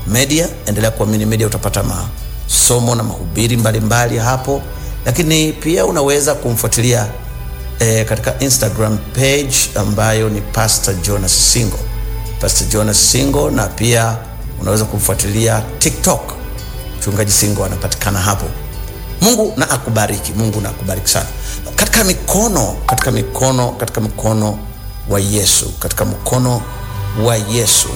Media. Endelea kuamini media, utapata masomo na mahubiri mbalimbali hapo. Lakini pia unaweza kumfuatilia katika Instagram page ambayo ni Pastor Jonas Singo, Pastor Jonas Singo, na pia unaweza kumfuatilia TikTok, Mchungaji Singo anapatikana hapo. Mungu na akubariki, Mungu na akubariki sana. Katika mikono wa Yesu, katika mkono wa Yesu,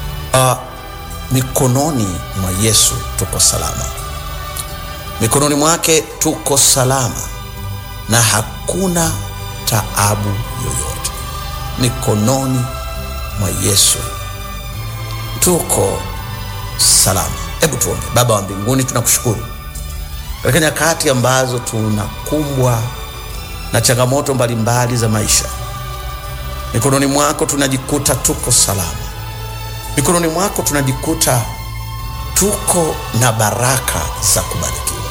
mikononi mwa Yesu tuko salama. Mikononi mwake tuko salama na hakuna taabu yoyote. Mikononi mwa Yesu tuko salama. Hebu tuombe. Baba wa mbinguni, tunakushukuru katika nyakati ambazo tunakumbwa na changamoto mbalimbali za maisha. Mikononi mwako tunajikuta tuko salama. Mikononi mwako tunajikuta tuko na baraka za kubarikiwa.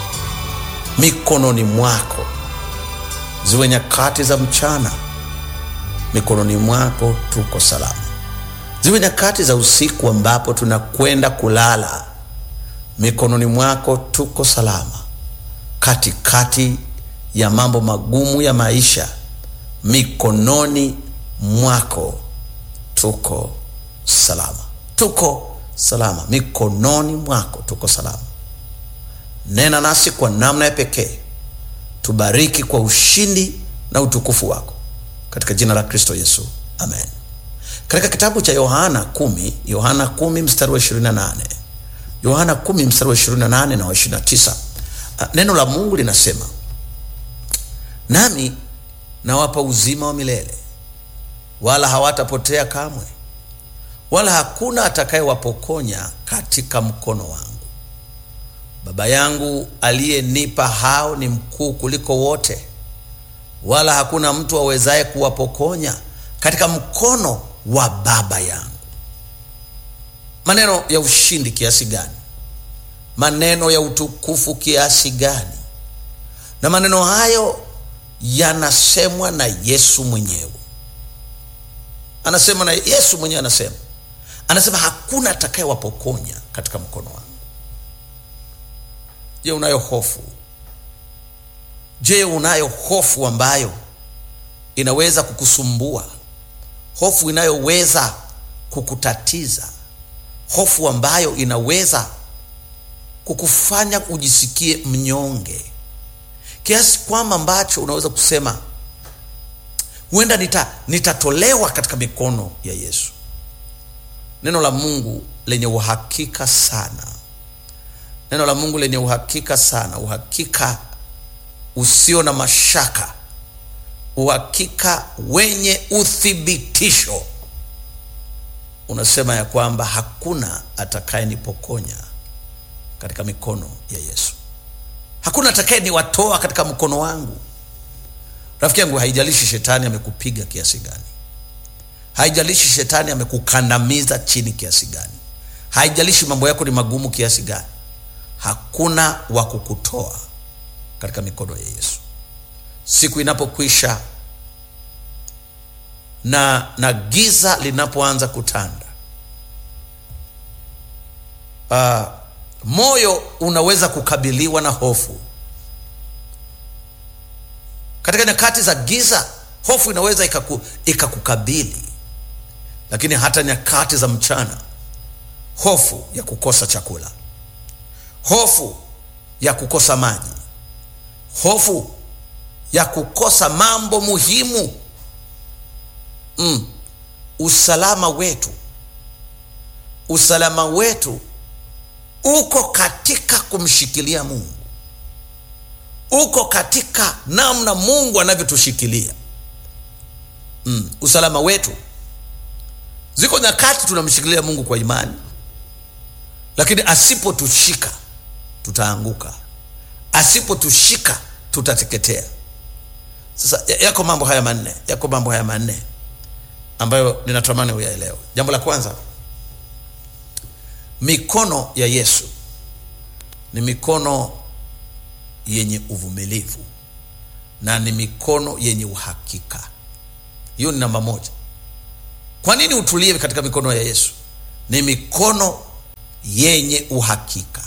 Mikononi mwako, ziwe nyakati za mchana, mikononi mwako tuko salama. Ziwe nyakati za usiku ambapo tunakwenda kulala, mikononi mwako tuko salama. Katikati ya mambo magumu ya maisha, mikononi mwako tuko salama. Tuko salama. Mikononi mwako tuko salama. Nena nasi kwa namna ya pekee. Tubariki kwa ushindi na utukufu wako, katika jina la Kristo Yesu, amen. Katika kitabu cha Yohana 10 mstari wa 28, Yohana 10 mstari wa 28 na wa 29, neno la Mungu linasema, nami nawapa uzima wa milele, wala hawatapotea kamwe, wala hakuna atakayewapokonya katika mkono wangu. Baba yangu aliyenipa hao ni mkuu kuliko wote, wala hakuna mtu awezaye kuwapokonya katika mkono wa Baba yangu. Maneno ya ushindi kiasi gani! Maneno ya utukufu kiasi gani! Na maneno hayo yanasemwa na Yesu mwenyewe. Anasema na Yesu mwenyewe, anasema hakuna atakayewapokonya katika mkono wangu. Je, unayo hofu? Je, unayo hofu ambayo inaweza kukusumbua? Hofu inayoweza kukutatiza? Hofu ambayo inaweza kukufanya ujisikie mnyonge kiasi kwamba ambacho unaweza kusema, huenda nitatolewa katika mikono ya Yesu. Neno la Mungu lenye uhakika sana. Neno la Mungu lenye uhakika sana, uhakika usio na mashaka, uhakika wenye uthibitisho. Unasema ya kwamba hakuna atakayenipokonya katika mikono ya Yesu. Hakuna atakayeniwatoa katika mkono wangu. Rafiki yangu, haijalishi shetani amekupiga kiasi gani, haijalishi shetani amekukandamiza chini kiasi gani, haijalishi mambo yako ni magumu kiasi gani, hakuna wa kukutoa katika mikono ya Yesu. Siku inapokwisha na giza linapoanza kutanda, moyo unaweza kukabiliwa na hofu. Katika nyakati za giza, hofu inaweza ikakukabili. Lakini hata nyakati za mchana, hofu ya kukosa chakula, hofu ya kukosa maji, hofu ya kukosa mambo muhimu, usalama wetu uko katika kumshikilia Mungu. Uko katika namna Mungu anavyotushikilia. Usalama wetu. Ziko nyakati tunamshikilia Mungu kwa imani, lakini asipotushika tutaanguka. Asipotushika tutateketea. Sasa yako mambo haya manne ambayo ninatamani uyaelewe. Jambo la kwanza, mikono ya Yesu ni mikono yenye uvumilivu na ni mikono yenye uhakika. Hiyo ni namba moja. Kwa nini utulie katika mikono ya Yesu? Ni mikono yenye uhakika.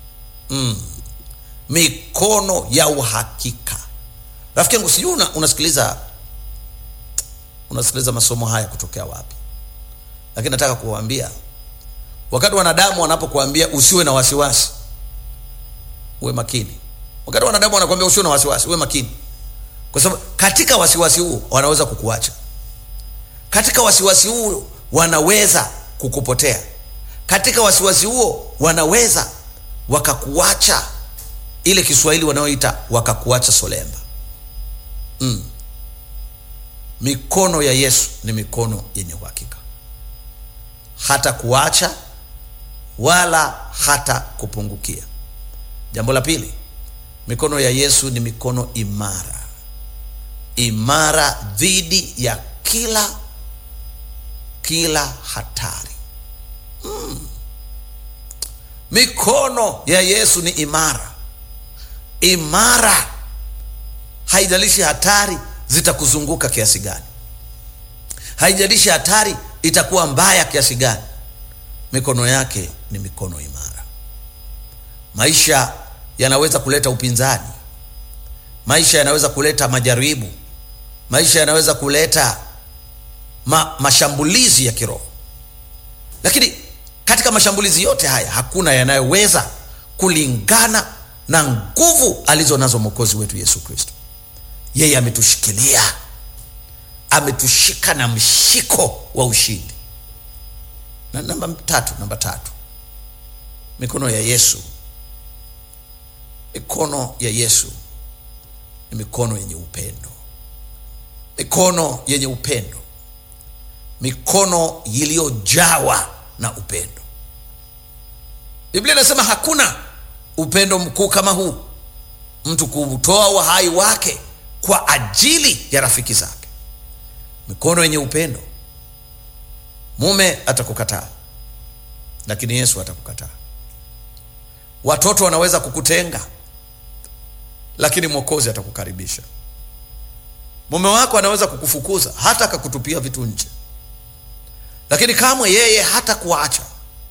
Mikono ya uhakika. Rafiki yangu, sijui unasikiliza masomo haya kutokea wapi, lakini nataka kuwaambia, wakati wanadamu wanapokuambia usiwe na wasiwasi, uwe makini. Wakati wanadamu wanakuambia usiwe na wasiwasi, uwe makini, kwa sababu katika wasiwasi huo wanaweza kukuacha. Katika wasiwasi huo wanaweza kukupotea. Katika wasiwasi huo wanaweza wakakuacha, ile Kiswahili wanaoita wakakuacha solemba. Mikono ya Yesu ni mikono yenye uhakika. Hata kuacha wala hata kupungukia. Jambo la pili, mikono ya Yesu ni mikono imara. Imara dhidi ya kila hatari. Mikono ya Yesu ni imara. Imara, haijalishi hatari zitakuzunguka kiasi gani, haijalishi hatari itakuwa mbaya kiasi gani, mikono yake ni mikono imara. Maisha yanaweza kuleta upinzani, maisha yanaweza kuleta majaribu, maisha yanaweza kuleta mashambulizi ya kiroho, lakini katika mashambulizi yote haya hakuna yanayoweza kulingana na nguvu alizo nazo Mwokozi wetu Yesu Kristo. Yeye ametushikilia, ametushika na mshiko wa ushindi. Na namba tatu, mikono ya Yesu. Mikono ya Yesu ni mikono yenye upendo. Mikono yenye upendo, mikono iliyojawa na upendo. Biblia inasema hakuna upendo mkuu kama huu, mtu kutoa uhai wake kwa ajili ya rafiki zake. Mikono yenye upendo. Mume atakukataa, lakini Yesu atakukataa. Watoto wanaweza kukutenga, lakini Mwokozi atakukaribisha. Mume wako anaweza kukufukuza, hata akakutupia vitu nje, lakini kamwe yeye hata kuacha,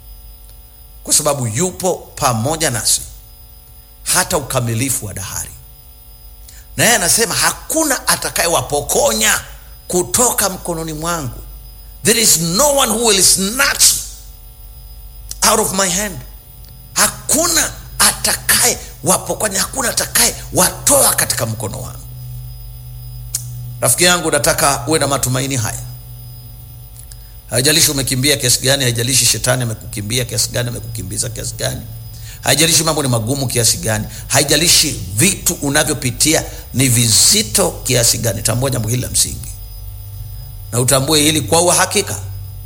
kwa sababu yupo pamoja nasi hata ukamilifu wa dahari. Na yeye anasema hakuna atakayewapokonya kutoka mkononi mwangu. There is no one who will snatch out of my hand. Hakuna atakayewapokonya, hakuna atakayewatoa katika mkono wangu. Rafiki yangu, nataka uwe na matumaini haya. Haijalishi umekimbia kiasi gani, haijalishi shetani amekukimbia kiasi gani, amekukimbiza kiasi gani, haijalishi mambo ni magumu kiasi gani, haijalishi vitu unavyopitia ni vizito kiasi gani, tambua jambo hili la msingi, na utambue hili kwa uhakika,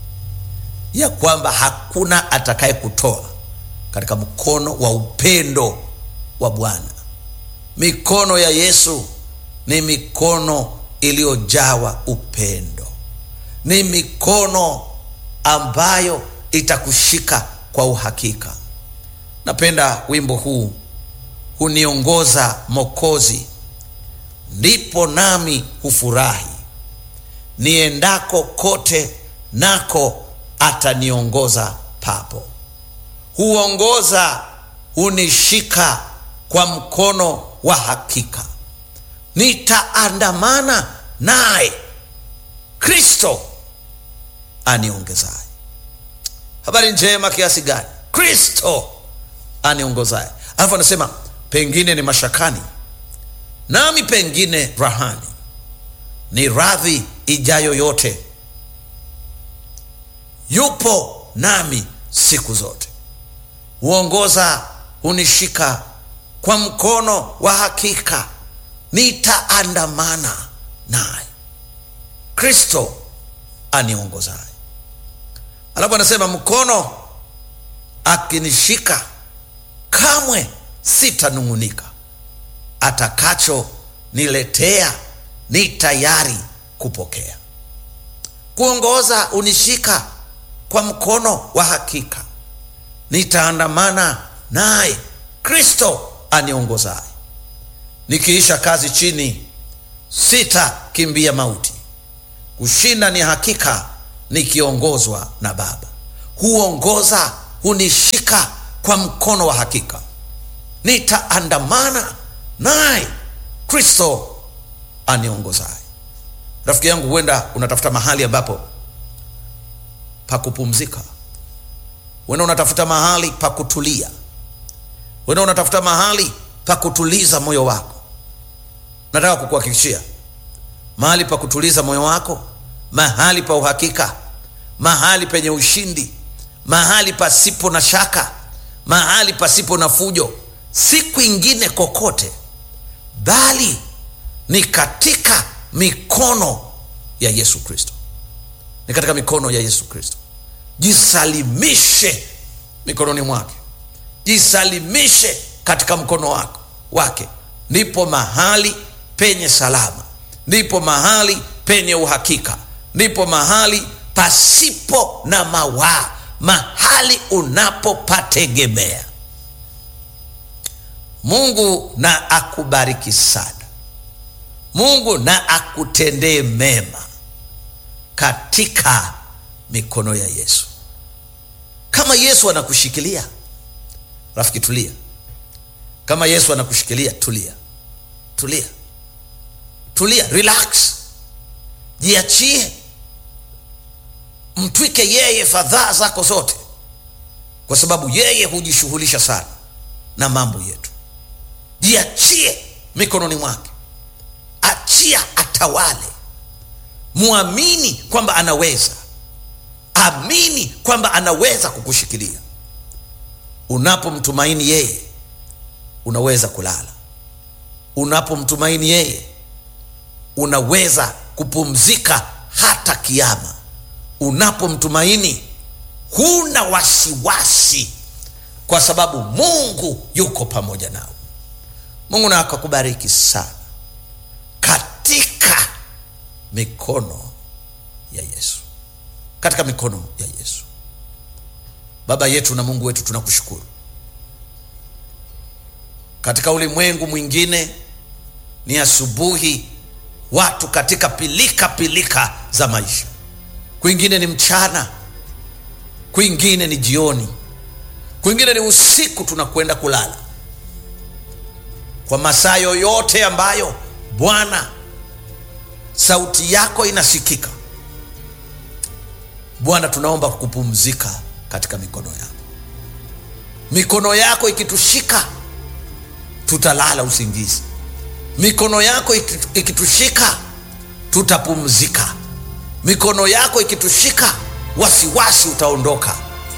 ya kwamba hakuna atakaye kutoa katika mkono wa upendo wa Bwana. Mikono ya Yesu ni mikono iliyojawa upendo. Ni mikono ambayo itakushika kwa uhakika. Napenda wimbo huu, huniongoza Mwokozi, ndipo nami hufurahi, niendako kote nako ataniongoza papo. Huongoza, hunishika kwa mkono wa hakika, nitaandamana naye, Kristo aniongozaye. Habari njema kiasi gani! Kristo aniongozaye. Alafu anasema pengine ni mashakani, nami pengine rahani, ni radhi ijayo yote, yupo nami siku zote. Huongoza, hunishika kwa mkono wa hakika, nitaandamana naye, Kristo aniongozaye. Alafu anasema mkono akinishika, kamwe sitanung'unika, atakacho niletea ni tayari kupokea. Kuongoza, unishika kwa mkono wa hakika, nitaandamana naye, Kristo aniongozaye. Nikiisha kazi chini, sitakimbia mauti, kushinda ni hakika nikiongozwa na Baba. Huongoza, hunishika kwa mkono wa hakika. Nitaandamana naye Kristo aniongozaye. Rafiki yangu, huenda unatafuta mahali ambapo pa kupumzika. Huenda unatafuta mahali pa kutulia. Huenda unatafuta mahali pa kutuliza moyo wako. Nataka kukuhakikishia, mahali pa kutuliza moyo wako, mahali pa uhakika, mahali penye ushindi, mahali pasipo na shaka, mahali pasipo na fujo, si kwingine kokote bali ni katika mikono ya Yesu Kristo. Ni katika mikono ya Yesu Kristo. Jisalimishe mikononi mwake. Jisalimishe katika mkono wake. Ndipo mahali penye salama. Ndipo mahali penye uhakika. Ndipo mahali pasipo na mawaa. Mahali unapopategemea. Mungu na akubariki sana. Mungu na akutendee mema katika mikono ya Yesu. Kama Yesu anakushikilia, rafiki, tulia. Kama Yesu anakushikilia, tulia. Tulia. Tulia, relax. Jiachie. Mtwike yeye fadhaa zako zote, kwa sababu yeye hujishughulisha sana na mambo yetu. Jiachie mikononi mwake. Achia atawale. Muamini kwamba anaweza. Amini kwamba anaweza kukushikilia. Unapomtumaini yeye, unaweza kulala. Unapomtumaini yeye, unaweza kupumzika hata kiyama. Unapomtumaini, huna wasiwasi, kwa sababu Mungu yuko pamoja nao. Mungu na akakubariki sana katika mikono ya Yesu. Katika mikono ya Yesu. Baba yetu na Mungu wetu, tunakushukuru. Katika ulimwengu mwingine ni asubuhi, watu katika pilika za maisha. Kwingine ni mchana, kwingine ni jioni, kwingine ni usiku, tunakwenda kulala. Kwa masaa yoyote ambayo Bwana sauti yako inasikika, Bwana, tunaomba kupumzika katika mikono yako. Mikono yako ikitushika, tutalala usingizi. Mikono yako ikitushika, tutapumzika. Mikono yako ikitushika, wasiwasi utaondoka.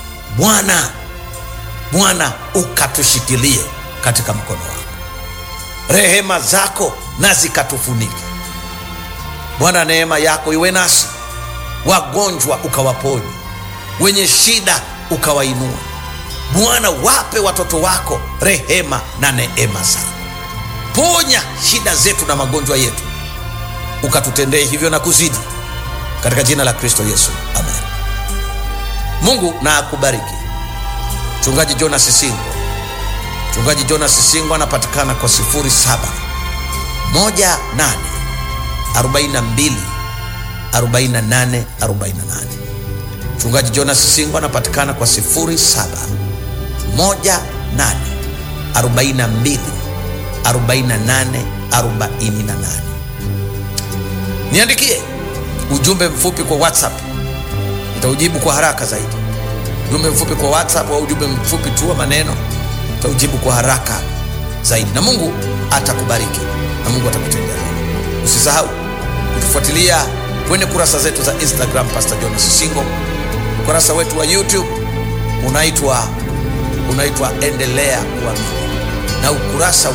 Bwana, ukatushikilie katika mkono wako. Rehema zako na zikatufunike. Bwana, neema yako iwe nasi. Wagonjwa ukawaponye, wenye shida ukawainua. Bwana, wape watoto wako rehema na neema zako. Ponya shida zetu na magonjwa yetu, ukatutendee hivyo na kuzidi, katika jina la Kristo Yesu, amen. Mungu na akubariki. Mchungaji Jonas Sisingo. Mchungaji Jonas Sisingo anapatikana kwa 0718424848. Mchungaji Jonas Sisingo anapatikana kwa 0718424848. Niandikie ujumbe mfupi kwa WhatsApp, nitaujibu kwa haraka zaidi. Ujumbe mfupi kwa WhatsApp au ujumbe mfupi tu wa maneno, nitaujibu kwa haraka zaidi. Na Mungu atakubariki na Mungu atakutendea. Usisahau kutufuatilia kwenye kurasa zetu za Instagram, Pastor Jonas Sisingo. Ukurasa wetu wa YouTube unaitwa Endelea Kuamini, na ukurasa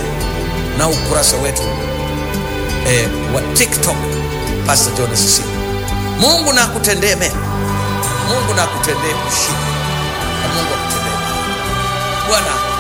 wetu wa TikTok, Pastor Jonas Sisingo. Mungu na akutendee mema. Mungu na akutendee ushindi. Na Mungu akutendee. Bwana